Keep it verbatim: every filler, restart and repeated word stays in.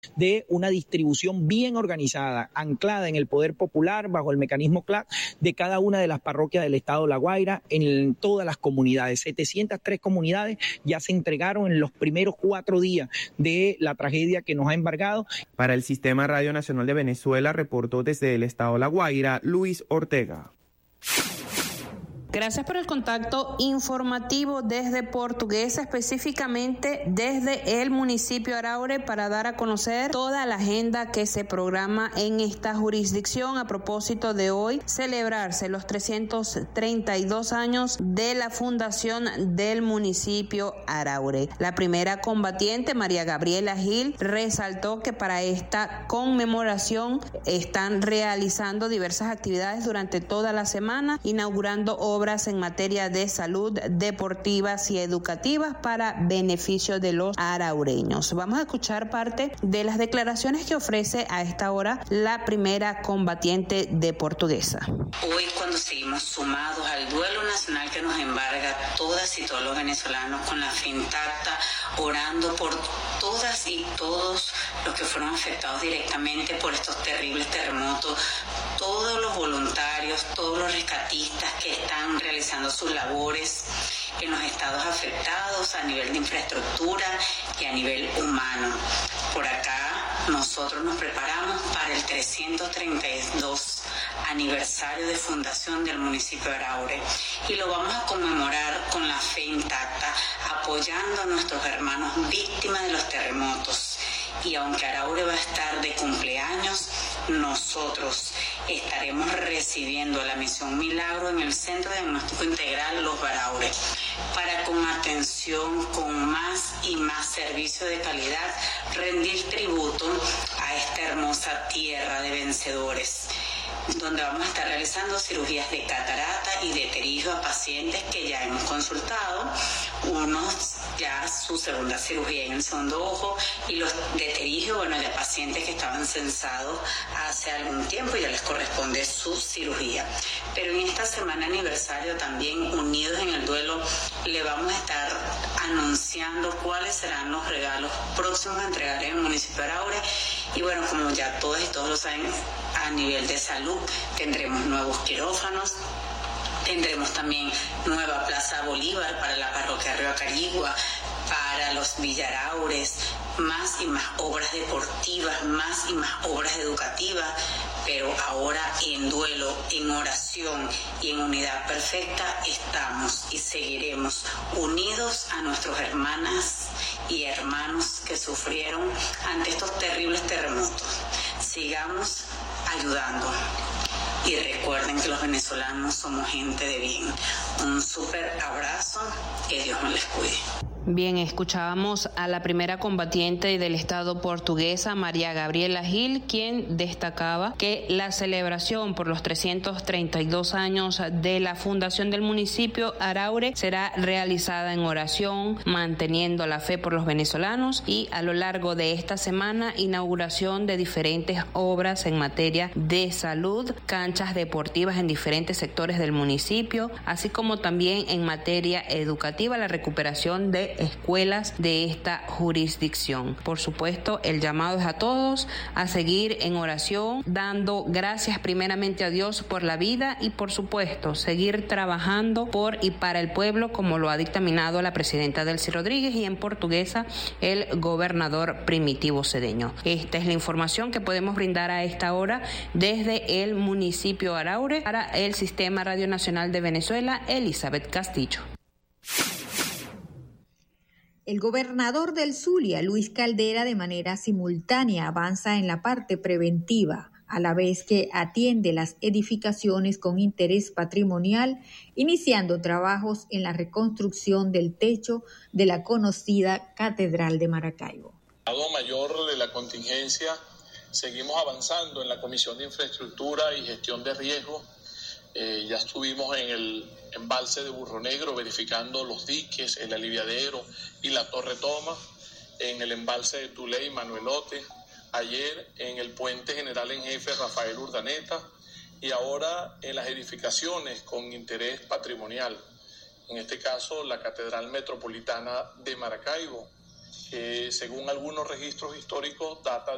de una distribución bien organizada, anclada en el poder popular, bajo el mecanismo C L A C, de cada una de las parroquias del estado La Guaira, en todas las comunidades. setecientas tres comunidades ya se entregaron en los primeros cuatro días de la tragedia que nos ha embargado. Para el Sistema Radio Nacional de Venezuela, reportó desde el estado La Guaira, Luis Ortega. Gracias por el contacto informativo desde Portuguesa, específicamente desde el municipio Araure, para dar a conocer toda la agenda que se programa en esta jurisdicción a propósito de hoy celebrarse los trescientos treinta y dos años de la fundación del municipio Araure. La primera combatiente, María Gabriela Gil, resaltó que para esta conmemoración están realizando diversas actividades durante toda la semana, inaugurando obras obras en materia de salud, deportivas y educativas para beneficio de los araureños. Vamos a escuchar parte de las declaraciones que ofrece a esta hora la primera combatiente de Portuguesa. Hoy, cuando seguimos sumados al duelo nacional que nos embarga todas y todos los venezolanos, con la fe intacta, orando por todas y todos los que fueron afectados directamente por estos terribles terremotos, todos los voluntarios, todos los rescatistas que están realizando sus labores en los estados afectados a nivel de infraestructura y a nivel humano. Por acá nosotros nos preparamos para el trescientos treinta y dos aniversario de fundación del municipio de Araure y lo vamos a conmemorar con la fe intacta, apoyando a nuestros hermanos víctimas de los terremotos. Y aunque Araure va a estar de cumpleaños, nosotros estaremos recibiendo la misión Milagro en el Centro de Diagnóstico Integral Los Baraure, para con atención, con más y más servicio de calidad, rendir tributo a esta hermosa tierra de vencedores, donde vamos a estar realizando cirugías de catarata y de pterigo a pacientes que ya hemos consultado, unos ya su segunda cirugía en el segundo ojo, y los de pterigo, bueno, ya pacientes que estaban censados hace algún tiempo y ya les corresponde su cirugía. Pero en esta semana aniversario también, unidos en el duelo, le vamos a estar anunciando cuáles serán los regalos próximos a entregar en el municipio de Araure. Y bueno, como ya todos y todos lo saben, a nivel de salud tendremos nuevos quirófanos, tendremos también nueva Plaza Bolívar para la parroquia Río Acarigua, para los Villaraures, más y más obras deportivas, más y más obras educativas, pero ahora en duelo, en oración y en unidad perfecta estamos y seguiremos unidos a nuestras hermanas y hermanos que sufrieron ante estos terribles terremotos. Sigamos ayudando. Y recuerden que los venezolanos somos gente de bien. Un súper abrazo, que Dios me les cuide. Bien, escuchábamos a la primera combatiente del estado portuguesa, María Gabriela Gil, quien destacaba que la celebración por los trescientos treinta y dos años de la fundación del municipio Araure será realizada en oración, manteniendo la fe por los venezolanos, y a lo largo de esta semana, inauguración de diferentes obras en materia de salud, canchas deportivas en diferentes sectores del municipio, así como también en materia educativa, la recuperación de escuelas de esta jurisdicción. Por supuesto, el llamado es a todos a seguir en oración, dando gracias primeramente a Dios por la vida y, por supuesto, seguir trabajando por y para el pueblo, como lo ha dictaminado la presidenta Delcy Rodríguez y en Portuguesa el gobernador Primitivo Cedeño. Esta es la información que podemos brindar a esta hora desde el municipio Araure para el Sistema Radio Nacional de Venezuela, Elizabeth Castillo. El gobernador del Zulia, Luis Caldera, de manera simultánea avanza en la parte preventiva, a la vez que atiende las edificaciones con interés patrimonial, iniciando trabajos en la reconstrucción del techo de la conocida Catedral de Maracaibo. Dado mayor de la contingencia, seguimos avanzando en la Comisión de Infraestructura y Gestión de Riesgo. Eh, ya estuvimos en el embalse de Burro Negro verificando los diques, el aliviadero y la torre toma, en el embalse de Tuley, Manuelote, ayer en el puente general en jefe Rafael Urdaneta, y ahora en las edificaciones con interés patrimonial, en este caso la Catedral Metropolitana de Maracaibo, que según algunos registros históricos data de